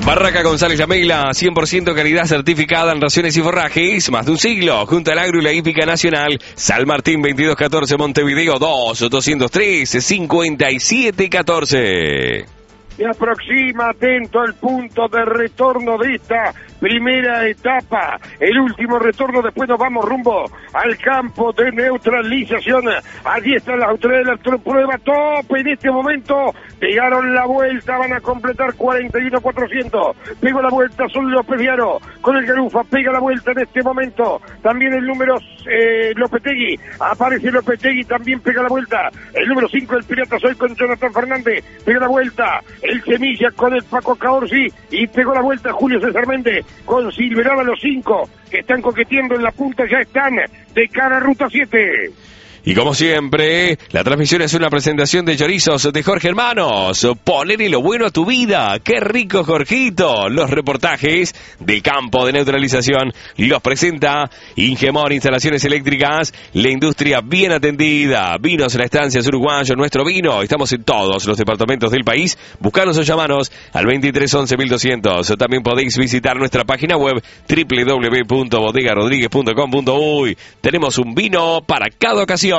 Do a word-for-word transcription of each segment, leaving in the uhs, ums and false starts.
Barraca González Lamela, cien por ciento calidad certificada en raciones y forrajes, más de un siglo, junto al agro y la hípica nacional. San Martín veintidós catorce, Montevideo dos, doscientos tres, cincuenta y siete catorce. Se aproxima, atento al punto de retorno de esta primera etapa, el último retorno, después nos vamos rumbo al campo de neutralización. Allí está la autoridad de la prueba, tope en este momento, pegaron la vuelta, van a completar cuarenta y uno cuatrocientos, pegó la vuelta Sol López Viaro, con el Garufa, pega la vuelta en este momento, también el número eh, Lopetegui, aparece Lopetegui, también pega la vuelta, el número cinco el Pirata Soy con Jonathan Fernández, pega la vuelta, el Semilla con el Paco Caorsi, y pegó la vuelta Julio César Méndez, con Silverada. Los cinco que están coqueteando en la punta ya están de cara a Ruta siete. Y como siempre, la transmisión es una presentación de chorizos de Jorge Hermanos. Ponele lo bueno a tu vida. ¡Qué rico, Jorgito! Los reportajes del campo de neutralización los presenta Ingemor Instalaciones Eléctricas, la industria bien atendida. Vinos La Estancia Uruguayo, nuestro vino. Estamos en todos los departamentos del país. Buscanos o llamanos al veintitrés once mil doscientos. También podéis visitar nuestra página web doble u doble u doble u punto bodega rodríguez punto com punto uy. Tenemos un vino para cada ocasión.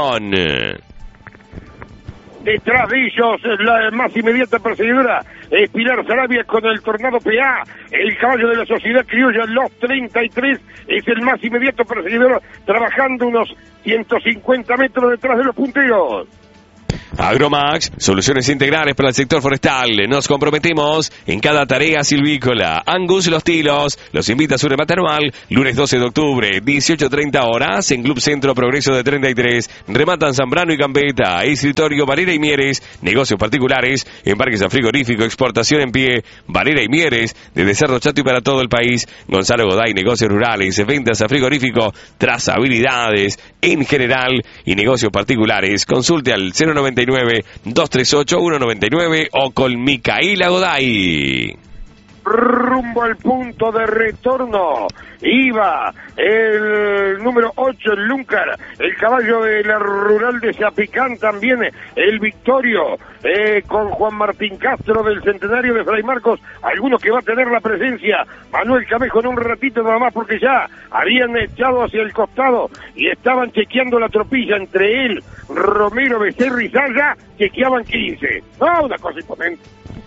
Detrás de ellos, la más inmediata perseguidora es Pilar Sarabia con el Tornado P A, el caballo de la Sociedad Criolla, los treinta y tres, es el más inmediato perseguidor, trabajando unos ciento cincuenta metros detrás de los punteros. Agromax, soluciones integrales para el sector forestal. Nos comprometemos en cada tarea silvícola. Angus Los Tilos los invita a su remate anual, lunes doce de octubre, dieciocho treinta horas, en Club Centro Progreso de treinta y tres. Rematan Zambrano y Gambetta, escritorio Varela y Mieres, negocios particulares, embarques a frigorífico, exportación en pie, Varela y Mieres, desde Cerro Chato y para todo el país. Gonzalo Goday, negocios rurales, ventas a frigorífico, trazabilidades en general y negocios particulares. Consulte al cero noventa y nueve, dos treinta y ocho, ciento noventa y nueve o con Micaela Goday. Rumbo al punto de retorno iba el número ocho, el Luncar, el caballo de la Rural de Zapicán, también el Victorio, eh, con Juan Martín Castro del Centenario de Fray Marcos, algunos que va a tener la presencia, Manuel Camejo en un ratito nada más, porque ya habían echado hacia el costado y estaban chequeando la tropilla entre él, Romero, Becerra y Zaya, chequeaban quince, no, una cosa imponente.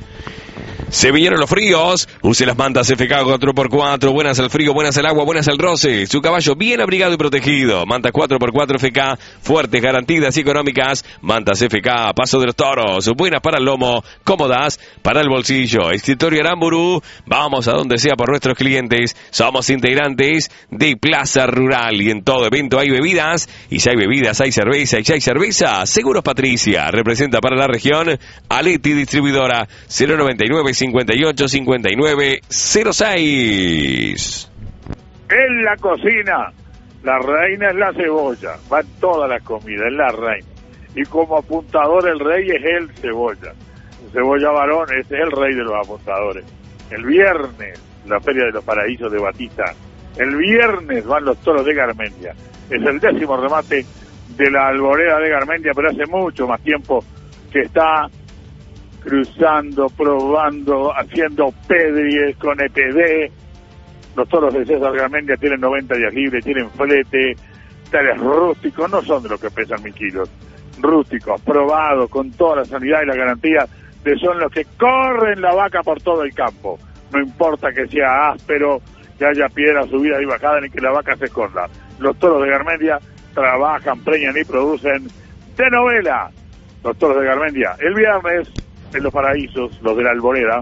Se vinieron los fríos, use las mantas F K cuatro por cuatro, buenas al frío, buenas al agua, buenas al roce, su caballo bien abrigado y protegido. Mantas cuatro por cuatro F K, fuertes, garantidas y económicas. Mantas F K, Paso de los Toros, buenas para el lomo, cómodas para el bolsillo. Escritorio Aramburu, vamos a donde sea por nuestros clientes. Somos integrantes de Plaza Rural y en todo evento hay bebidas, y si hay bebidas hay cerveza, y si hay cerveza, Seguros Patricia, representa para la región Aleti Distribuidora, cero noventa y nueve, cincuenta y ocho, cincuenta y nueve, cero seis. En la cocina, la reina es la cebolla, va en todas las comidas, es la reina. Y como apuntador el rey es el Cebolla. El Cebolla Varón es el rey de los apuntadores. El viernes, la Feria de los Paraísos de Batista. El viernes van los toros de Garmendia. Es el décimo remate de la Alborada de Garmendia, pero hace mucho más tiempo que está cruzando, probando, haciendo pedries con E P D. Los toros de César Garmendia tienen noventa días libres, tienen flete, tales rústicos, no son de los que pesan mil kilos, rústicos, probados, con toda la sanidad y la garantía de son los que corren la vaca por todo el campo. No importa que sea áspero, que haya piedras subidas y bajadas, ni que la vaca se esconda. Los toros de Garmendia trabajan, preñan y producen de novela. Los toros de Garmendia, el viernes, en los Paraísos, los de la Alborada.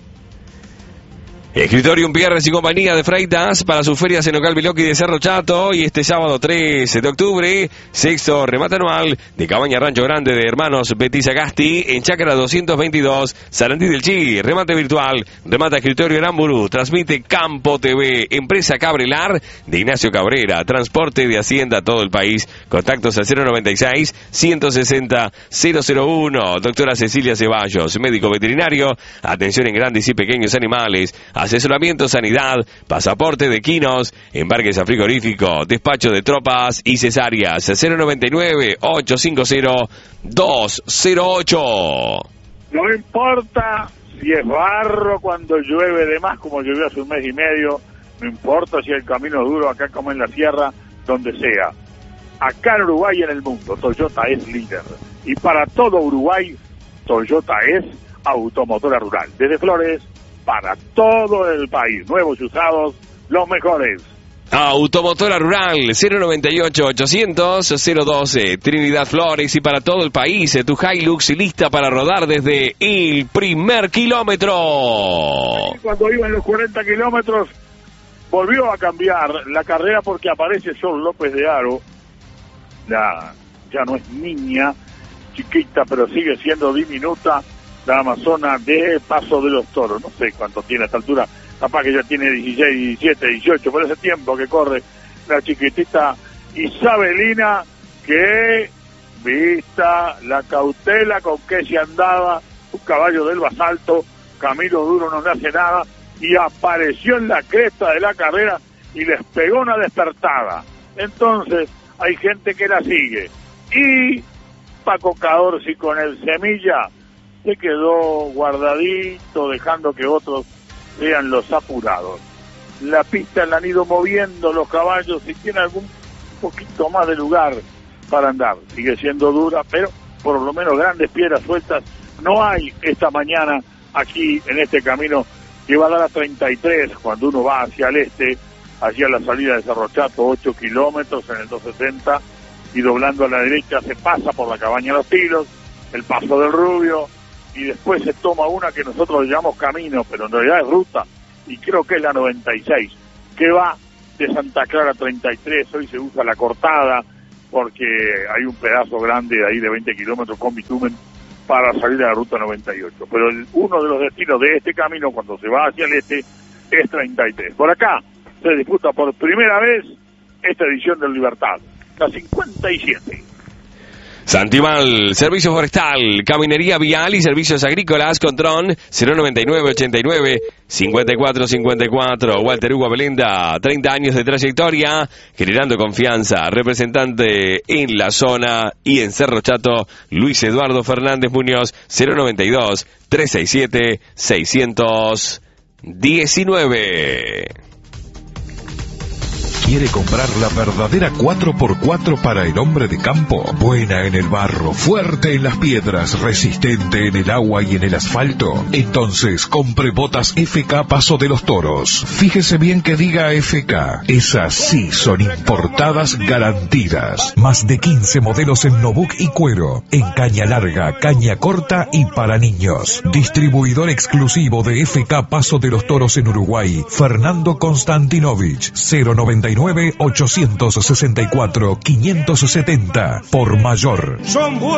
Escritorio Pierres y compañía de Freitas para sus ferias en Local Biloqui de Cerro Chato, y este sábado trece de octubre, sexto remate anual de Cabaña Rancho Grande de Hermanos Betis Agasti en Chácara doscientos veintidós, Sarandí del Chi, remate virtual, remata Escritorio Aramburu, transmite Campo T V, empresa Cabrelar de Ignacio Cabrera, transporte de Hacienda a todo el país, contactos al cero noventa y seis, ciento sesenta, cero cero uno, doctora Cecilia Ceballos, médico veterinario, atención en grandes y pequeños animales, asesoramiento, sanidad, pasaporte de quinos, embarques a frigorífico, despacho de tropas y cesáreas. Cero noventa y nueve, ochocientos cincuenta, dos cero ocho. No importa Si es barro cuando llueve de más, como llovió hace un mes y medio, no importa si el camino es duro acá como en la sierra, donde sea. Acá en Uruguay y en el mundo, Toyota es líder. Y para todo Uruguay, Toyota es automotora rural. Desde Flores, para todo el país. Nuevos y usados, los mejores. Automotora Rural, cero noventa y ocho, ochocientos, cero doce, Trinidad Flores, y para todo el país, tu Hilux lista para rodar desde el primer kilómetro. Cuando iba en los cuarenta kilómetros, volvió a cambiar la carrera porque aparece Sol López de Aro. La, ya no es niña, chiquita, pero sigue siendo diminuta, la amazona de Paso de los Toros. No sé cuánto tiene a esta altura, capaz que ya tiene dieciséis, diecisiete, dieciocho, por ese tiempo que corre la chiquitita Isabelina, que vista la cautela con que se andaba, un caballo del basalto, Camilo Duro no le hace nada, y apareció en la cresta de la carrera y les pegó una despertada. Entonces hay gente que la sigue, y Paco Cadorsi con el Semilla se quedó guardadito, dejando que otros sean los apurados. La pista la han ido moviendo los caballos y tiene algún poquito más de lugar para andar. Sigue siendo dura, pero por lo menos grandes piedras sueltas no hay esta mañana aquí en este camino que va a dar a treinta y tres cuando uno va hacia el este, hacia la salida de Cerro Chato, ocho kilómetros en el doscientos sesenta, y doblando a la derecha se pasa por la Cabaña Los Tilos, el Paso del Rubio, y después se toma una que nosotros llamamos camino, pero en realidad es ruta, y creo que es la noventa y seis, que va de Santa Clara a treinta y tres. Hoy se usa la cortada, porque hay un pedazo grande de ahí de veinte kilómetros con bitumen para salir a la ruta noventa y ocho. Pero el, uno de los destinos de este camino, cuando se va hacia el este, es treinta y tres. Por acá se disputa por primera vez esta edición del Libertad, la cincuenta y siete. Santimal, Servicio Forestal, Caminería Vial y Servicios Agrícolas, Contrón, cero noventa y nueve, ochenta y nueve, cincuenta y cuatro cincuenta y cuatro. Walter Hugo Belenda, treinta años de trayectoria, generando confianza, representante en la zona y en Cerro Chato, Luis Eduardo Fernández Muñoz, cero noventa y dos, trescientos sesenta y siete, seiscientos diecinueve. ¿Quiere comprar la verdadera cuatro por cuatro para el hombre de campo? Buena en el barro, fuerte en las piedras, resistente en el agua y en el asfalto. Entonces, compre botas F K Paso de los Toros. Fíjese bien que diga F K. Esas sí son importadas garantidas. Más de quince modelos en Nobuk y cuero, en caña larga, caña corta y para niños. Distribuidor exclusivo de F K Paso de los Toros en Uruguay, Fernando Konstantinovich, cero noventa y nueve, ochocientos sesenta y cuatro, quinientos setenta, por mayor.